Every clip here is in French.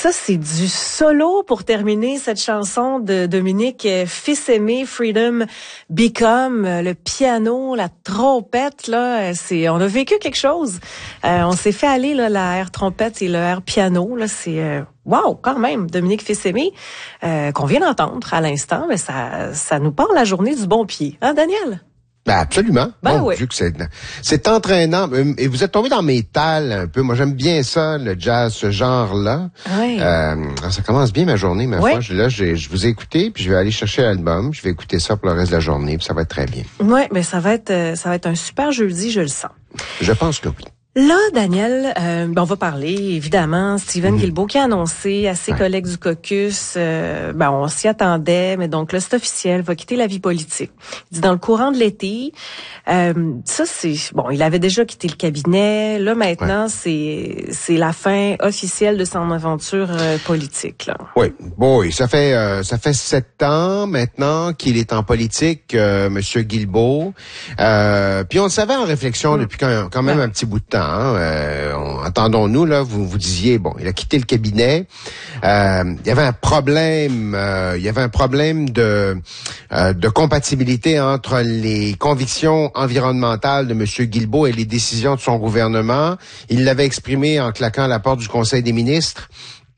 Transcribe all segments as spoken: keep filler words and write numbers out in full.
ça, c'est du solo pour terminer cette chanson de Dominique Fils-Aimé, Freedom Become, le piano, la trompette, là, c'est, on a vécu quelque chose. Euh, on s'est fait aller, là, la air trompette et le air piano, là, c'est, euh, wow, quand même, Dominique Fils-Aimé, euh, qu'on vient d'entendre à l'instant, mais ça, ça nous part la journée du bon pied. Hein, Daniel? Ben absolument. Ben bon, oui. Vu que c'est, c'est entraînant. Et vous êtes tombé dans métal un peu. Moi, j'aime bien ça, le jazz, ce genre-là. Oui. Euh, ça commence bien ma journée, ma oui. foi. Je, là, je, je vous ai écouté, puis je vais aller chercher l'album. Je vais écouter ça pour le reste de la journée, puis ça va être très bien. Oui, mais ça va être, ça va être un super jeudi, je le sens. Je pense que oui. Là, Daniel, euh, ben on va parler, évidemment, Stephen mmh. Guilbeault qui a annoncé à ses ouais. collègues du caucus, euh, ben on s'y attendait, mais donc là, c'est officiel, va quitter la vie politique. Il dit dans le courant de l'été, euh, ça c'est, bon, il avait déjà quitté le cabinet, là maintenant, ouais. c'est c'est la fin officielle de son aventure euh, politique, là. Oui, bon, oui, ça fait euh, ça fait sept ans maintenant qu'il est en politique, euh, Monsieur Guilbeault, euh, puis on le savait en réflexion mmh. depuis quand, quand même ouais. un petit bout de temps. Hein, euh, on, entendons-nous, là, vous vous disiez, bon, il a quitté le cabinet. Euh, il y avait un problème, euh, il y avait un problème de euh, de compatibilité entre les convictions environnementales de M. Guilbeault et les décisions de son gouvernement. Il l'avait exprimé en claquant la porte du Conseil des ministres,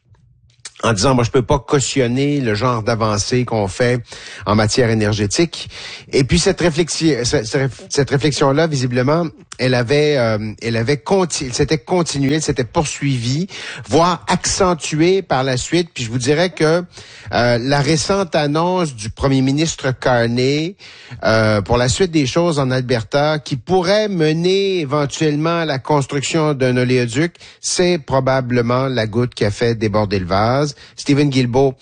en disant, moi, je peux pas cautionner le genre d'avancée qu'on fait en matière énergétique. Et puis, cette réflexion, cette réflexion-là, visiblement, elle avait, euh, elle avait continué, elle s'était continuée, elle s'était poursuivie, voire accentuée par la suite. Puis, je vous dirais que euh, la récente annonce du premier ministre Carney euh, pour la suite des choses en Alberta, qui pourrait mener éventuellement à la construction d'un oléoduc, c'est probablement la goutte qui a fait déborder le vase. Stephen Guilbeault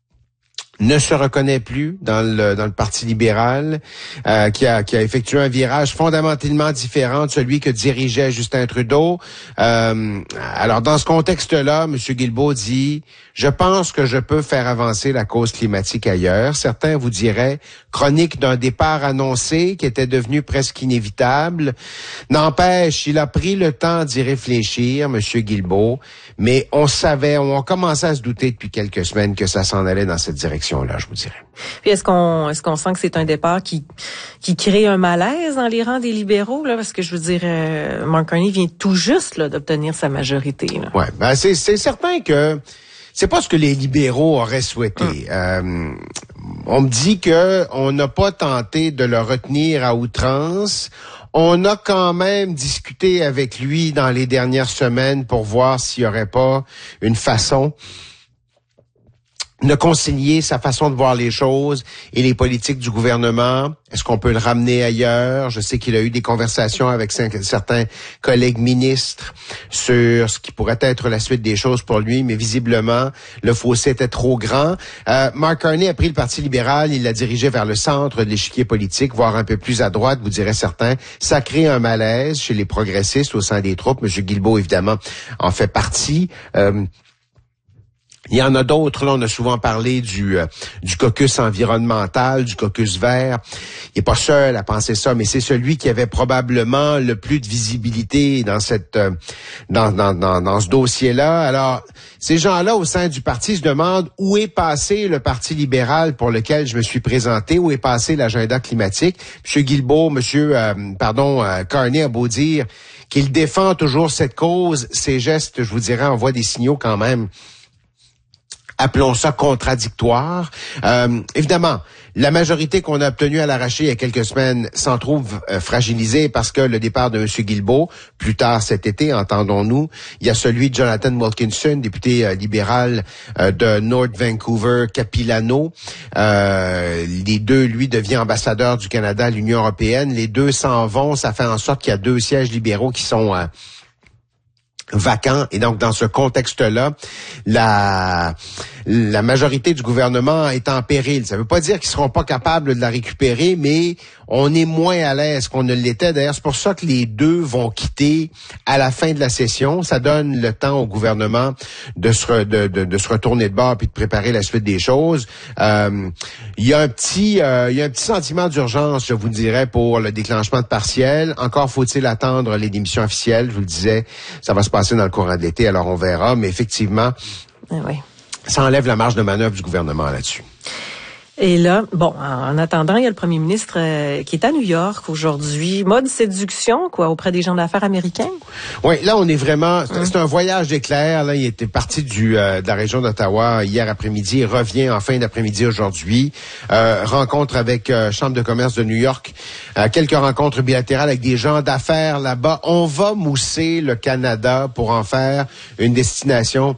ne se reconnaît plus dans le dans le Parti libéral, euh, qui a qui a effectué un virage fondamentalement différent de celui que dirigeait Justin Trudeau. Euh, alors dans ce contexte-là, M. Guilbeault dit: je pense que je peux faire avancer la cause climatique ailleurs. Certains vous diraient chronique d'un départ annoncé qui était devenu presque inévitable. N'empêche, il a pris le temps d'y réfléchir, M. Guilbeault, mais on savait, on commençait à se douter depuis quelques semaines que ça s'en allait dans cette direction-là, je vous dirais. Puis est-ce qu'on est-ce qu'on sent que c'est un départ qui qui crée un malaise dans les rangs des libéraux, là, parce que je veux dire, euh, Mark Carney vient tout juste là d'obtenir sa majorité. Là. Ouais, ben c'est c'est certain que c'est pas ce que les libéraux auraient souhaité. Hum. Euh, on me dit que on n'a pas tenté de le retenir à outrance. On a quand même discuté avec lui dans les dernières semaines pour voir s'il y aurait pas une façon de concilier sa façon de voir les choses et les politiques du gouvernement. Est-ce qu'on peut le ramener ailleurs? Je sais qu'il a eu des conversations avec certains collègues ministres sur ce qui pourrait être la suite des choses pour lui, mais visiblement, le fossé était trop grand. Euh, Mark Carney a pris le Parti libéral, il l'a dirigé vers le centre de l'échiquier politique, voire un peu plus à droite, vous direz certains. Ça crée un malaise chez les progressistes au sein des troupes. M. Guilbeault, évidemment, en fait partie. Euh, Il y en a d'autres, là, on a souvent parlé du euh, du caucus environnemental, du caucus vert. Il est pas seul à penser ça, mais c'est celui qui avait probablement le plus de visibilité dans cette euh, dans, dans dans dans ce dossier-là. Alors, ces gens-là au sein du parti se demandent où est passé le Parti libéral pour lequel je me suis présenté, où est passé l'agenda climatique. Monsieur Guilbeault, monsieur euh, pardon, euh, Carney a beau dire qu'il défend toujours cette cause, ses gestes, je vous dirais, envoient des signaux quand même, appelons ça contradictoire. Euh, évidemment, la majorité qu'on a obtenue à l'arraché il y a quelques semaines s'en trouve euh, fragilisée parce que le départ de M. Guilbeault, plus tard cet été, entendons-nous, il y a celui de Jonathan Wilkinson, député euh, libéral euh, de North Vancouver, Capilano. Euh, les deux, lui, devient ambassadeur du Canada à l'Union européenne. Les deux s'en vont, ça fait en sorte qu'il y a deux sièges libéraux qui sont euh, vacant. Et donc, dans ce contexte-là, la la majorité du gouvernement est en péril. Ça ne veut pas dire qu'ils seront pas capables de la récupérer, mais on est moins à l'aise qu'on ne l'était. D'ailleurs, c'est pour ça que les deux vont quitter à la fin de la session. Ça donne le temps au gouvernement de se re, de, de, de se retourner de bord puis de préparer la suite des choses. Euh, il y a un petit euh, il y a un petit sentiment d'urgence, je vous dirais, pour le déclenchement de partiel. Encore faut-il attendre les démissions officielles. Je vous le disais, ça va se passer dans le courant de l'été, alors on verra. Mais effectivement, Eh oui. Ça enlève la marge de manœuvre du gouvernement là-dessus. Et là, bon, en attendant, il y a le premier ministre euh, qui est à New York aujourd'hui. Mode séduction, quoi, auprès des gens d'affaires américains. Oui, là, on est vraiment... C'est, hum. c'est un voyage d'éclair. Là, il était parti du euh, de la région d'Ottawa hier après-midi. Il revient en fin d'après-midi aujourd'hui. Euh, rencontre avec euh, Chambre de commerce de New York. Euh, quelques rencontres bilatérales avec des gens d'affaires là-bas. On va mousser le Canada pour en faire une destination...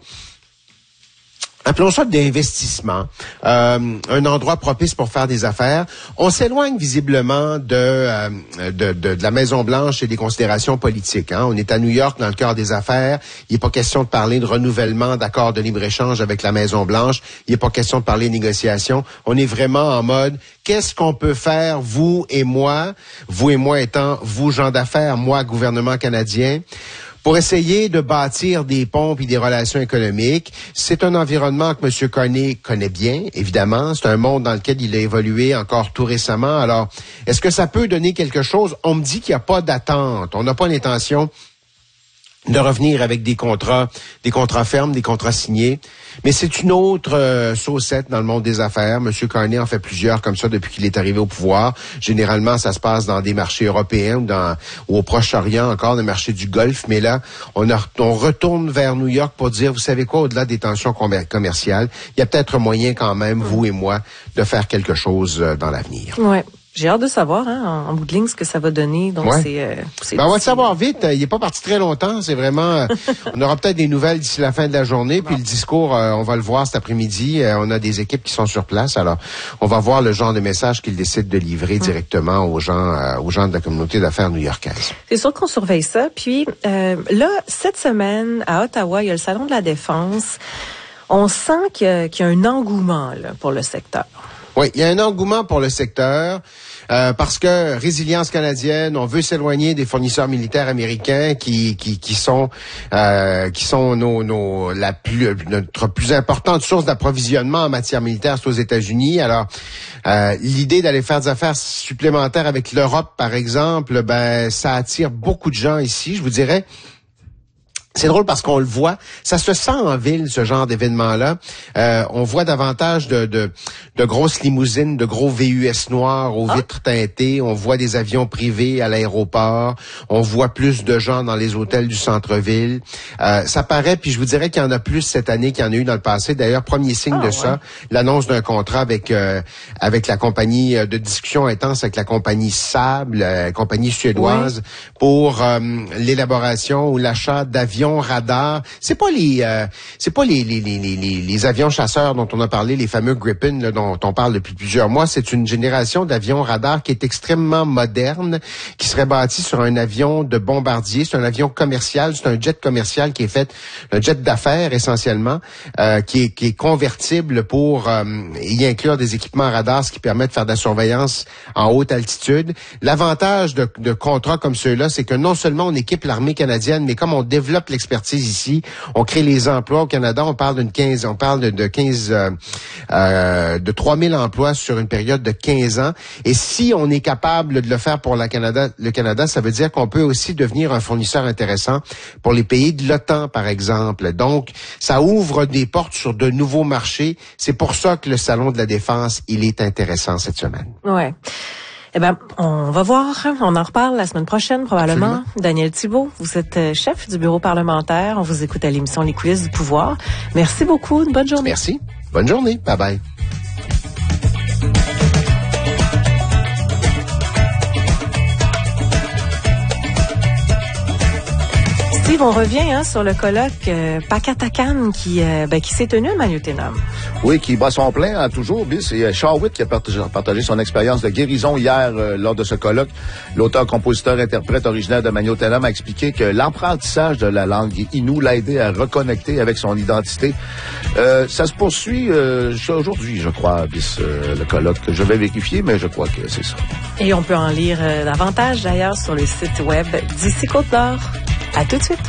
appelons ça d'investissement, euh, un endroit propice pour faire des affaires. On s'éloigne visiblement de, euh, de, de, de la Maison-Blanche et des considérations politiques. Hein. On est à New York, dans le cœur des affaires. Il n'est pas question de parler de renouvellement d'accords de libre-échange avec la Maison-Blanche. Il n'est pas question de parler de négociations. On est vraiment en mode, qu'est-ce qu'on peut faire, vous et moi, vous et moi étant vous, gens d'affaires, moi, gouvernement canadien, pour essayer de bâtir des ponts et des relations économiques. C'est un environnement que M. Carney connaît bien, évidemment. C'est un monde dans lequel il a évolué encore tout récemment. Alors, est-ce que ça peut donner quelque chose? On me dit qu'il n'y a pas d'attente. On n'a pas l'intention de revenir avec des contrats, des contrats fermes, des contrats signés. Mais c'est une autre euh, saucette dans le monde des affaires. M. Carney en fait plusieurs comme ça depuis qu'il est arrivé au pouvoir. Généralement, ça se passe dans des marchés européens ou, dans, ou au Proche-Orient, encore des marchés du Golfe. Mais là, on, a, on retourne vers New York pour dire, vous savez quoi, au-delà des tensions commer- commerciales, il y a peut-être moyen quand même, vous et moi, de faire quelque chose euh, dans l'avenir. Ouais. J'ai hâte de savoir, hein, en, en bout de ligne, ce que ça va donner. Donc, ouais. c'est, euh, c'est ben, on va le savoir vite. Il n'est pas parti très longtemps. C'est vraiment... Euh, on aura peut-être des nouvelles d'ici la fin de la journée. Puis le discours, euh, on va le voir cet après-midi. Euh, on a des équipes qui sont sur place. Alors, on va voir le genre de message qu'il décide de livrer mmh. directement aux gens, euh, aux gens de la communauté d'affaires new-yorkaise. C'est sûr qu'on surveille ça. Puis euh, là, cette semaine, à Ottawa, il y a le Salon de la Défense. On sent qu'il y a, qu'il y a un engouement là, pour le secteur. Oui, il y a un engouement pour le secteur euh, parce que résilience canadienne, on veut s'éloigner des fournisseurs militaires américains qui qui qui sont euh, qui sont nos nos la plus notre plus importante source d'approvisionnement en matière militaire, c'est aux États-Unis. Alors euh, l'idée d'aller faire des affaires supplémentaires avec l'Europe, par exemple, ben ça attire beaucoup de gens ici, je vous dirais. C'est drôle parce qu'on le voit, ça se sent en ville, ce genre d'événement-là. Euh, on voit davantage de, de, de grosses limousines, de gros V U S noirs aux vitres teintées. On voit des avions privés à l'aéroport. On voit plus de gens dans les hôtels du centre-ville. Euh, ça paraît, puis je vous dirais qu'il y en a plus cette année qu'il y en a eu dans le passé. D'ailleurs, premier signe oh, de ouais. ça, l'annonce d'un contrat avec euh, avec la compagnie de discussion intense avec la compagnie Sable, la compagnie suédoise, oui. pour euh, l'élaboration ou l'achat d'avions radar. C'est pas les euh, c'est pas les les, les les les avions chasseurs dont on a parlé, les fameux Gripen là, dont on parle depuis plusieurs mois. C'est une génération d'avions radar qui est extrêmement moderne, qui serait bâti sur un avion de bombardier. C'est un avion commercial, c'est un jet commercial qui est fait, un jet d'affaires essentiellement, euh, qui est qui est convertible pour euh, y inclure des équipements radars, ce qui permet de faire de la surveillance en haute altitude. L'avantage de, de contrats comme ceux-là, c'est que non seulement on équipe l'armée canadienne, mais comme on développe l'expertise ici, on crée les emplois au Canada, on parle d'une quinze, on parle de, de quinze, euh, euh, de trois mille emplois sur une période de quinze ans. Et si on est capable de le faire pour la Canada, le Canada, ça veut dire qu'on peut aussi devenir un fournisseur intéressant pour les pays de l'OTAN, par exemple. Donc, ça ouvre des portes sur de nouveaux marchés. C'est pour ça que le Salon de la Défense, il est intéressant cette semaine. Ouais. Eh ben, on va voir. On en reparle la semaine prochaine, probablement. Absolument. Daniel Thibault, vous êtes chef du bureau parlementaire. On vous écoute à l'émission Les coulisses du pouvoir. Merci beaucoup. Une bonne journée. Merci. Bonne journée. Bye bye. Steve, on revient hein, sur le colloque euh, Pakatakan qui, euh, ben, qui s'est tenu à Magnoténam. Oui, qui bat son plein hein, toujours. C'est Shaw-Witt qui a partagé, partagé son expérience de guérison hier euh, lors de ce colloque. L'auteur, compositeur, interprète originaire de Magnoténam a expliqué que l'apprentissage de la langue Innu l'a aidé à reconnecter avec son identité. Euh, ça se poursuit euh, aujourd'hui, je crois, bis, euh, le colloque. Je vais vérifier, mais je crois que c'est ça. Et on peut en lire euh, davantage d'ailleurs sur le site web d'Ici Côte-Nord. À tout de suite.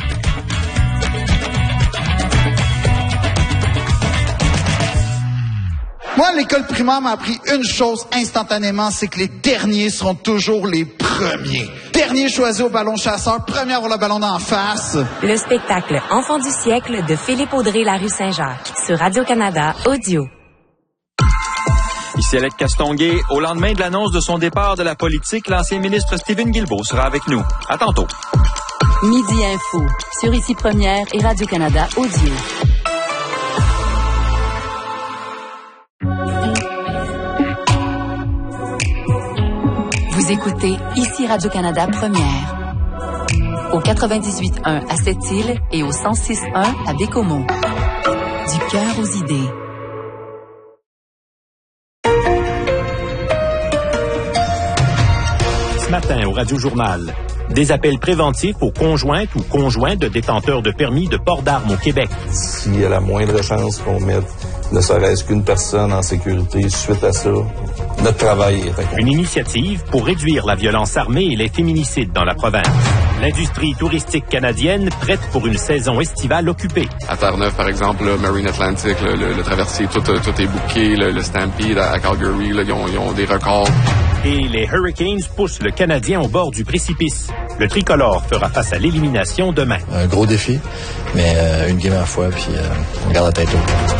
Moi, l'école primaire m'a appris une chose instantanément, c'est que les derniers seront toujours les premiers. Dernier choisi au ballon chasseur, premier à avoir le ballon d'en face. Le spectacle Enfant du siècle de Philippe Audrey La Rue Saint-Jacques sur Radio-Canada Audio. Ici Alec Castonguay. Au lendemain de l'annonce de son départ de la politique, l'ancien ministre Stephen Guilbeault sera avec nous. À tantôt. Midi Info sur Ici Première et Radio-Canada Audio. Vous écoutez Ici Radio-Canada Première. Au quatre-vingt-dix-huit point un à Sept-Îles et au cent six point un à Bécomo. Du cœur aux idées. Ce matin au Radio-Journal, des appels préventifs aux conjointes ou conjoints de détenteurs de permis de port d'armes au Québec. S'il y a la moindre chance qu'on mette ne serait-ce qu'une personne en sécurité suite à ça, notre travail est accompli. Une initiative pour réduire la violence armée et les féminicides dans la province. L'industrie touristique canadienne prête pour une saison estivale occupée. À Terre-Neuve, par exemple, le Marine Atlantic, le, le, le traversier, tout, tout est booké. Le, le Stampede à Calgary, là, ils, ont, ils ont des records. Et les Hurricanes poussent le Canadien au bord du précipice. Le tricolore fera face à l'élimination demain. Un gros défi, mais euh, une game à la fois, puis euh, on garde la tête haute.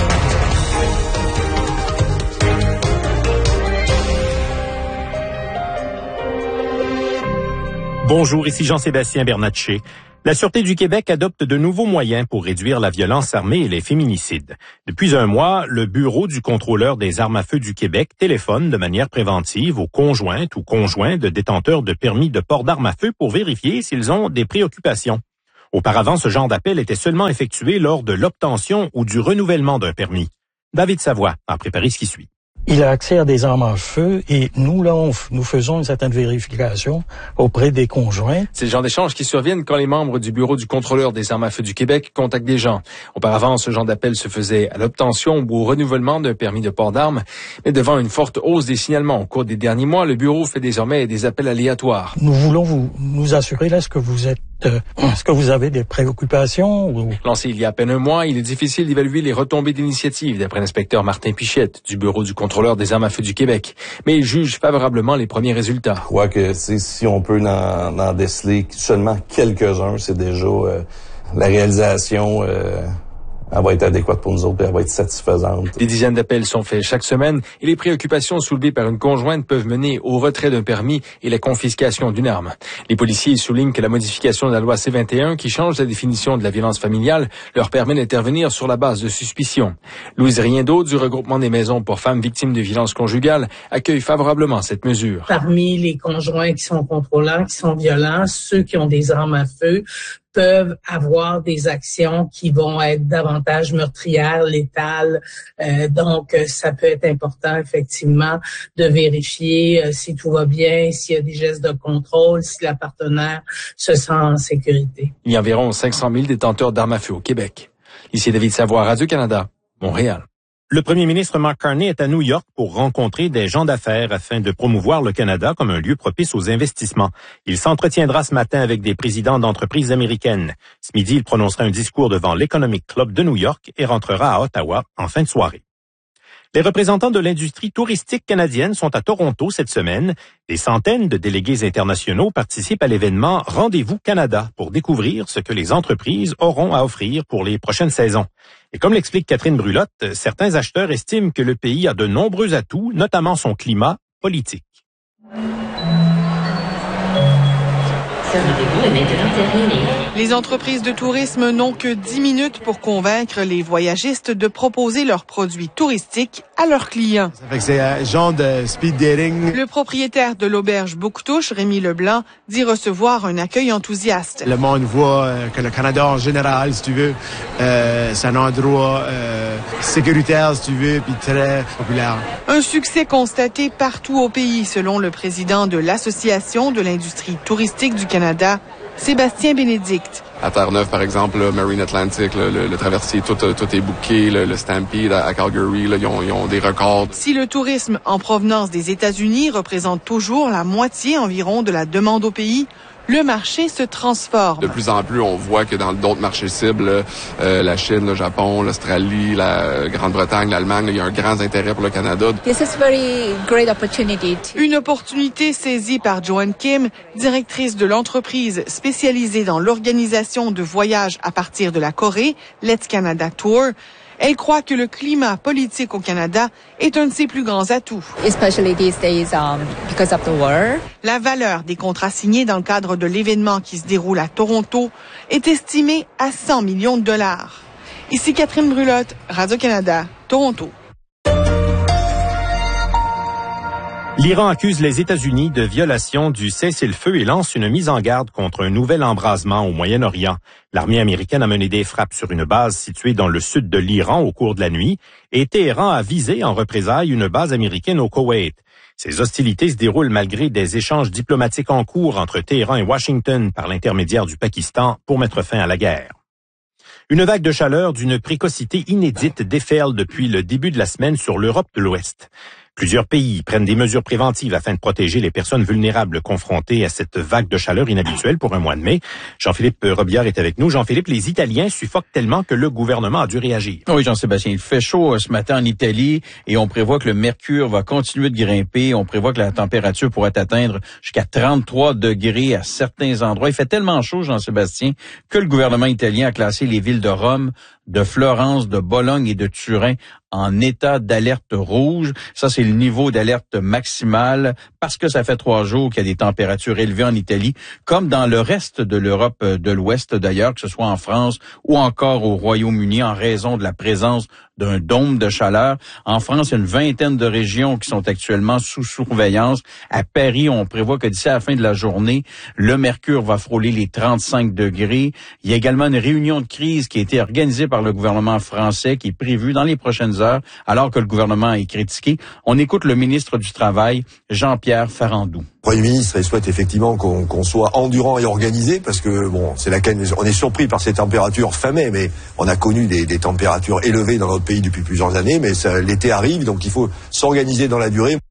Bonjour, ici Jean-Sébastien Bernatchez. La Sûreté du Québec adopte de nouveaux moyens pour réduire la violence armée et les féminicides. Depuis un mois, le Bureau du contrôleur des armes à feu du Québec téléphone de manière préventive aux conjointes ou conjoints de détenteurs de permis de port d'armes à feu pour vérifier s'ils ont des préoccupations. Auparavant, ce genre d'appel était seulement effectué lors de l'obtention ou du renouvellement d'un permis. David Savoie a préparé ce qui suit. Il a accès à des armes à feu et nous, là, on, nous faisons une certaine vérification auprès des conjoints. C'est le genre d'échange qui surviennent quand les membres du Bureau du contrôleur des armes à feu du Québec contactent des gens. Auparavant, ce genre d'appel se faisait à l'obtention ou au renouvellement d'un permis de port d'armes. Mais devant une forte hausse des signalements au cours des derniers mois, le Bureau fait désormais des appels aléatoires. Nous voulons vous nous assurer, là, est-ce que vous êtes Euh, est-ce que vous avez des préoccupations? Ou... Lancé il y a à peine un mois, il est difficile d'évaluer les retombées d'initiative, d'après l'inspecteur Martin Pichette, du Bureau du contrôleur des armes à feu du Québec. Mais il juge favorablement les premiers résultats. Je crois que si on peut en, en déceler seulement quelques-uns, c'est déjà euh, la réalisation... Euh Elle va être adéquate pour nous autres et elle va être satisfaisante. Des dizaines d'appels sont faits chaque semaine et les préoccupations soulevées par une conjointe peuvent mener au retrait d'un permis et la confiscation d'une arme. Les policiers soulignent que la modification de la loi C vingt et un, qui change la définition de la violence familiale, leur permet d'intervenir sur la base de suspicion. Louise Riendeau, du regroupement des maisons pour femmes victimes de violences conjugales, accueille favorablement cette mesure. Parmi les conjoints qui sont contrôlants, qui sont violents, ceux qui ont des armes à feu, peuvent avoir des actions qui vont être davantage meurtrières, létales. Euh, donc, ça peut être important, effectivement, de vérifier euh, si tout va bien, s'il y a des gestes de contrôle, si la partenaire se sent en sécurité. Il y a environ cinq cent mille détenteurs d'armes à feu au Québec. Ici David Savoie, Radio-Canada, Montréal. Le premier ministre Mark Carney est à New York pour rencontrer des gens d'affaires afin de promouvoir le Canada comme un lieu propice aux investissements. Il s'entretiendra ce matin avec des présidents d'entreprises américaines. Ce midi, il prononcera un discours devant l'Economic Club de New York et rentrera à Ottawa en fin de soirée. Les représentants de l'industrie touristique canadienne sont à Toronto cette semaine. Des centaines de délégués internationaux participent à l'événement Rendez-vous Canada pour découvrir ce que les entreprises auront à offrir pour les prochaines saisons. Et comme l'explique Catherine Brulotte, certains acheteurs estiment que le pays a de nombreux atouts, notamment son climat politique. Ce rendez-vous est maintenant terminé. Les entreprises de tourisme n'ont que dix minutes pour convaincre les voyagistes de proposer leurs produits touristiques à leurs clients. Ça fait que c'est un genre de speed dating. Le propriétaire de l'auberge Bouctouche, Rémi Leblanc, dit recevoir un accueil enthousiaste. Le monde voit euh, que le Canada en général, si tu veux, euh, c'est un endroit euh, sécuritaire, si tu veux, puis très populaire. Un succès constaté partout au pays, selon le président de l'Association de l'industrie touristique du Canada, Sébastien Bénédicte. À Terre-Neuve, par exemple, le Marine Atlantic, le, le, le traversier, tout, tout est booké. Le, le Stampede à, à Calgary, là, ils, ont, ils ont des records. Si le tourisme en provenance des États-Unis représente toujours la moitié environ de la demande au pays, le marché se transforme. De plus en plus, on voit que dans d'autres marchés cibles, euh, la Chine, le Japon, l'Australie, la Grande-Bretagne, l'Allemagne, il y a un grand intérêt pour le Canada. This is very great opportunity. Une opportunité saisie par Joanne Kim, directrice de l'entreprise spécialisée dans l'organisation de voyages à partir de la Corée, Let's Canada Tour. Elle croit que le climat politique au Canada est un de ses plus grands atouts. Especially these days, um, because of the war. La valeur des contrats signés dans le cadre de l'événement qui se déroule à Toronto est estimée à cent millions de dollars. Ici Catherine Brulotte, Radio-Canada, Toronto. L'Iran accuse les États-Unis de violation du cessez-le-feu et lance une mise en garde contre un nouvel embrasement au Moyen-Orient. L'armée américaine a mené des frappes sur une base située dans le sud de l'Iran au cours de la nuit et Téhéran a visé en représailles une base américaine au Koweït. Ces hostilités se déroulent malgré des échanges diplomatiques en cours entre Téhéran et Washington par l'intermédiaire du Pakistan pour mettre fin à la guerre. Une vague de chaleur d'une précocité inédite déferle depuis le début de la semaine sur l'Europe de l'Ouest. Plusieurs pays prennent des mesures préventives afin de protéger les personnes vulnérables confrontées à cette vague de chaleur inhabituelle pour un mois de mai. Jean-Philippe Robillard est avec nous. Jean-Philippe, les Italiens suffoquent tellement que le gouvernement a dû réagir. Oui, Jean-Sébastien, il fait chaud ce matin en Italie et on prévoit que le mercure va continuer de grimper. On prévoit que la température pourrait atteindre jusqu'à trente-trois degrés à certains endroits. Il fait tellement chaud, Jean-Sébastien, que le gouvernement italien a classé les villes de Rome, de Florence, de Bologne et de Turin en état d'alerte rouge. Ça, c'est le niveau d'alerte maximale parce que ça fait trois jours qu'il y a des températures élevées en Italie, comme dans le reste de l'Europe de l'Ouest d'ailleurs, que ce soit en France ou encore au Royaume-Uni, en raison de la présence d'un dôme de chaleur. En France, il y a une vingtaine de régions qui sont actuellement sous surveillance. À Paris, on prévoit que d'ici à la fin de la journée, le mercure va frôler les trente-cinq degrés. Il y a également une réunion de crise qui a été organisée par le gouvernement français qui est prévue dans les prochaines heures, alors que le gouvernement est critiqué. On écoute le ministre du Travail, Jean-Pierre Farandou. Le Premier ministre il souhaite effectivement qu'on qu'on soit endurant et organisé parce que bon, c'est laquelle on est surpris par ces températures fin mai, mais on a connu des, des températures élevées dans notre pays depuis plusieurs années, mais ça, l'été arrive, donc il faut s'organiser dans la durée.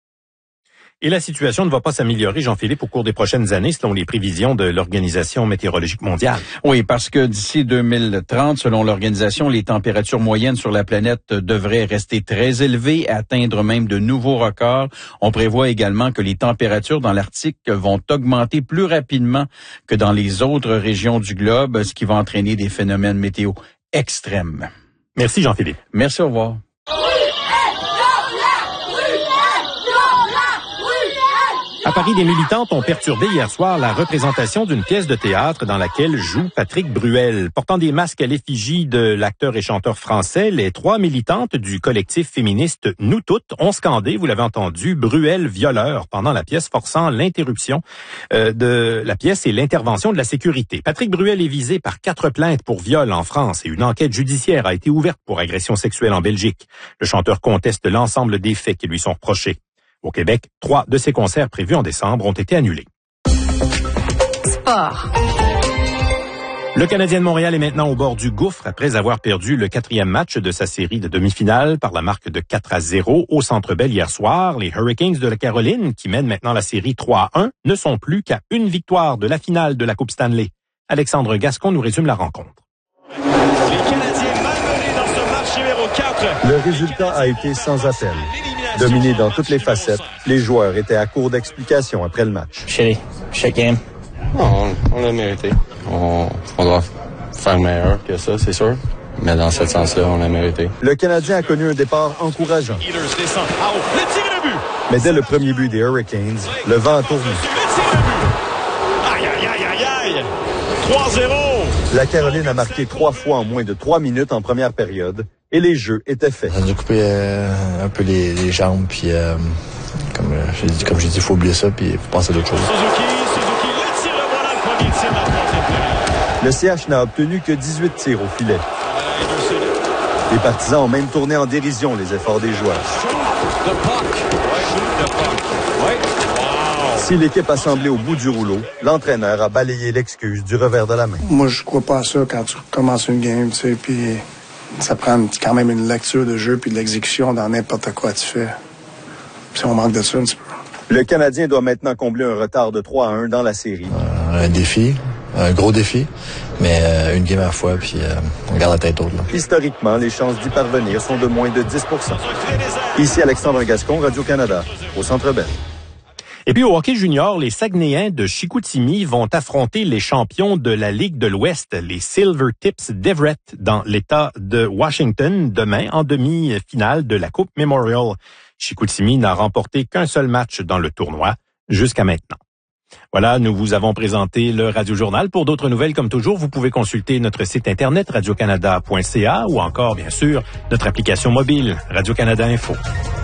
Et la situation ne va pas s'améliorer, Jean-Philippe, au cours des prochaines années, selon les prévisions de l'Organisation météorologique mondiale. Oui, parce que d'ici deux mille trente, selon l'organisation, les températures moyennes sur la planète devraient rester très élevées, atteindre même de nouveaux records. On prévoit également que les températures dans l'Arctique vont augmenter plus rapidement que dans les autres régions du globe, ce qui va entraîner des phénomènes météo extrêmes. Merci, Jean-Philippe. Merci, au revoir. À Paris, des militantes ont perturbé hier soir la représentation d'une pièce de théâtre dans laquelle joue Patrick Bruel. Portant des masques à l'effigie de l'acteur et chanteur français, les trois militantes du collectif féministe Nous Toutes ont scandé, vous l'avez entendu, Bruel violeur pendant la pièce, forçant l'interruption euh, de la pièce et l'intervention de la sécurité. Patrick Bruel est visé par quatre plaintes pour viol en France et une enquête judiciaire a été ouverte pour agression sexuelle en Belgique. Le chanteur conteste l'ensemble des faits qui lui sont reprochés. Au Québec, trois de ses concerts prévus en décembre ont été annulés. Sport. Le Canadien de Montréal est maintenant au bord du gouffre après avoir perdu le quatrième match de sa série de demi-finale par la marque de quatre à zéro au Centre Bell hier soir. Les Hurricanes de la Caroline, qui mènent maintenant la série trois à un, ne sont plus qu'à une victoire de la finale de la Coupe Stanley. Alexandre Gascon nous résume la rencontre. Les Canadiens malmenés dans ce match numéro quatre. Le résultat a été sans appel. Dominé dans toutes les facettes, les joueurs étaient à court d'explications après le match. Shitty. Shit game. Non, on, on l'a mérité. On, on doit faire meilleur que ça, c'est sûr. Mais dans ce sens-là, on l'a mérité. Le Canadien a connu un départ encourageant. Mais dès le premier but des Hurricanes, le vent a tourné. Aïe, aïe, aïe, aïe, aïe! trois zéro! La Caroline a marqué trois fois en moins de trois minutes en première période. Et les jeux étaient faits. On a dû couper euh, un peu les, les jambes, puis euh, comme euh, j'ai dit, comme j'ai dit, il faut oublier ça, puis il faut penser à d'autres choses. Suzuki, Suzuki, le tir, le voilà, le premier tir, la troisième période. Le C H n'a obtenu que dix-huit tirs au filet. Les partisans ont même tourné en dérision les efforts des joueurs. Si l'équipe a semblé au bout du rouleau, l'entraîneur a balayé l'excuse du revers de la main. Moi, je crois pas à ça quand tu commences une game, tu sais, puis ça prend quand même une lecture de jeu puis de l'exécution dans n'importe quoi tu fais. Puis on manque de ça un petit peu. Le Canadien doit maintenant combler un retard de trois à un dans la série. Euh, un défi, un gros défi, mais euh, une game à la fois, puis euh, on garde la tête haute. Là. Historiquement, les chances d'y parvenir sont de moins de dix pour cent. Ici Alexandre Gascon, Radio-Canada, au Centre Bell. Et puis au hockey junior, les Saguenayens de Chicoutimi vont affronter les champions de la Ligue de l'Ouest, les Silver Tips d'Everett, dans l'État de Washington, demain en demi-finale de la Coupe Memorial. Chicoutimi n'a remporté qu'un seul match dans le tournoi jusqu'à maintenant. Voilà, nous vous avons présenté le Radio-Journal. Pour d'autres nouvelles, comme toujours, vous pouvez consulter notre site internet radio canada point c a ou encore, bien sûr, notre application mobile Radio-Canada Info.